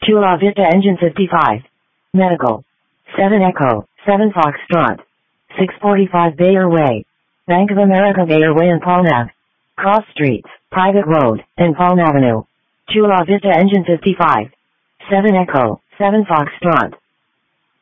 Chula Vista Engine 55. Medical. 7 Echo, 7 Foxtrot. 645 Bayer Way. Bank of America Bayer Way and Paulnav. Cross Streets, Private Road, and Palm Avenue. Chula Vista Engine 55. 7 Echo, 7 Foxtrot.